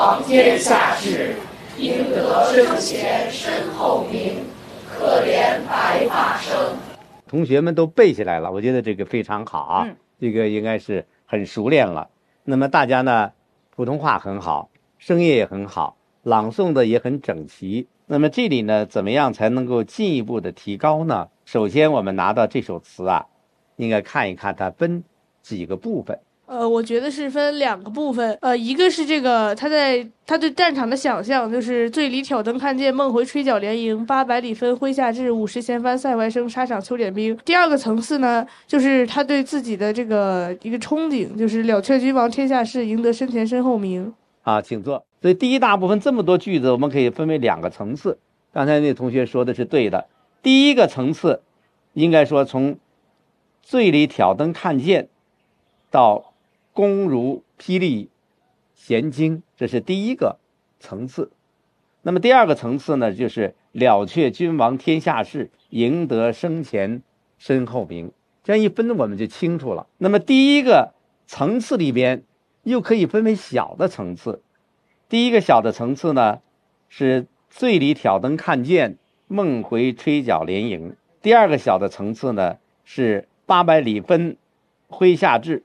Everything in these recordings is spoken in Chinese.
天下治，应得生前身后名，可怜白发生。 同学们都背下来了，我觉得这个非常好啊，这个应该是很熟练了。那么大家呢，普通话很好，声音也很好，朗诵的也很整齐。那么这里呢，怎么样才能够进一步的提高呢？首先，我们拿到这首词啊，应该看一看它分几个部分。 我觉得是分两个部分，一个是这个他对战场的想象，就是醉里挑灯看剑，梦回吹角连营，800里分麾下炙，50弦翻塞外声，沙场秋点兵。第二个层次呢，就是他对自己的这个一个憧憬，就是了却君王天下事，赢得生前身后名。 啊，请坐。所以第一大部分这么多句子，我们可以分为两个层次。刚才那同学说的是对的。第一个层次，应该说从醉里挑灯看剑到弓如霹雳弦惊，这是第一个层次。那么第二个层次呢，就是了却君王天下事，赢得生前身后名。这样一分我们就清楚了。那么第一个层次里边又可以分为小的层次。第一个小的层次呢，是醉里挑灯看剑，梦回吹角连营。第二个小的层次呢，是800里分麾下炙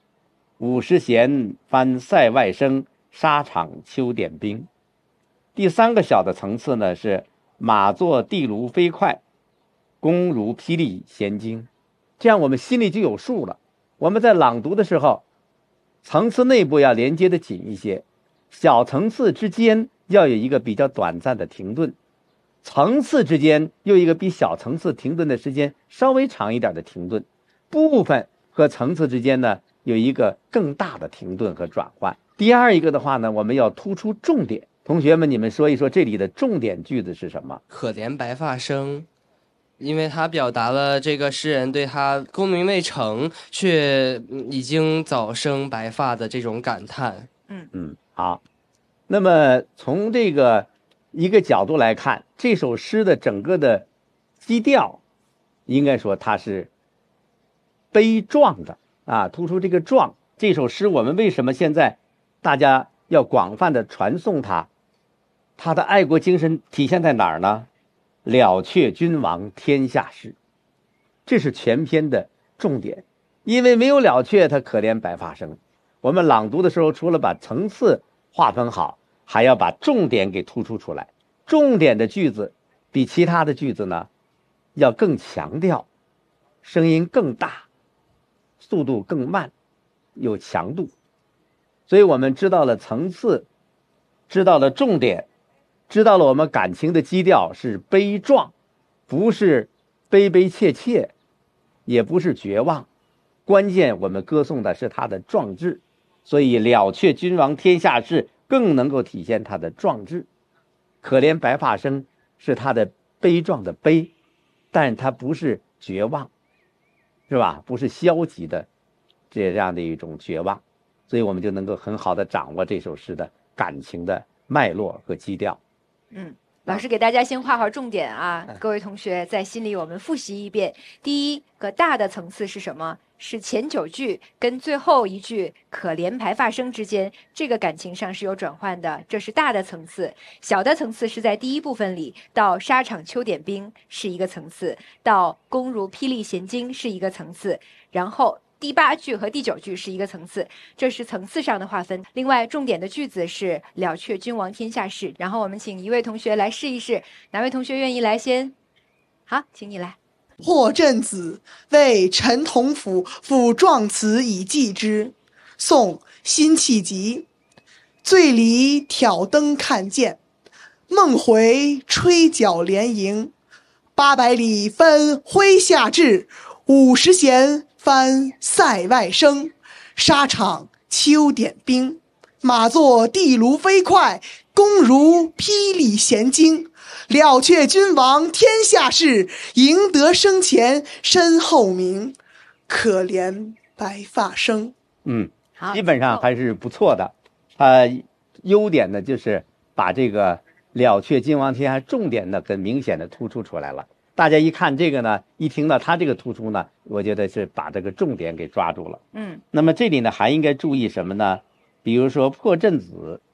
，50弦翻塞外声，沙场秋点兵。第三个小的层次呢，是马作地卢飞快，弓如霹雳弦惊。这样我们心里就有数了。我们在朗读的时候，层次内部要连接的紧一些，小层次之间要有一个比较短暂的停顿，层次之间又一个比小层次停顿的时间稍微长一点的停顿，部分和层次之间呢有一个更大的停顿和转换。第二一个的话呢，我们要突出重点。同学们，你们说一说这里的重点句子是什么？ 可怜白发生，因为他表达了这个诗人对他功名未成却已经早生白发的这种感叹。 好。那么从这个一个角度来看，这首诗的整个的基调，应该说它是悲壮的啊，突出这个壮。这首诗我们为什么现在大家要广泛的传颂它？它的爱国精神体现在哪儿呢？了却君王天下事，这是全篇的重点。因为没有了却，他可怜白发生。我们朗读的时候，除了把层次划分好，还要把重点给突出出来。重点的句子比其他的句子呢要更强调，声音更大，速度更慢，有强度。所以我们知道了层次，知道了重点，知道了我们感情的基调是悲壮，不是悲悲切切，也不是绝望。关键我们歌颂的是他的壮志，所以了却君王天下事更能够体现他的壮志。可怜白发生是他的悲壮的悲，但是他不是绝望，是吧？不是消极的这样的一种绝望。所以我们就能够很好的掌握这首诗的感情的脉络和基调。 老师给大家先画好重点啊，各位同学在心里我们复习一遍。第一个大的层次是什么？是前9句跟最后一句可怜白发生之间，这个感情上是有转换的，这是大的层次。小的层次是在第一部分里，到沙场秋点兵是一个层次，到弓如霹雳弦惊是一个层次，然后第8句和第9句是一个层次，这是层次上的划分。另外重点的句子是了却君王天下事。然后我们请一位同学来试一试，哪位同学愿意来先？好，请你来。 霍震子为陈同甫赋壮词以寄之。宋·辛弃疾。醉里挑灯看剑，梦回吹角连营。800里分麾下炙，50弦翻塞外声。沙场秋点兵，马作地卢飞快，弓如霹雳弦惊。了却君王天下事，赢得生前身后名。可怜白发生。 基本上还是不错的。优点呢就是把这个了却君王天下重点呢很明显的突出出来了。大家一看这个呢，一听到他这个突出呢，我觉得是把这个重点给抓住了。那么这里呢还应该注意什么呢？比如说破阵子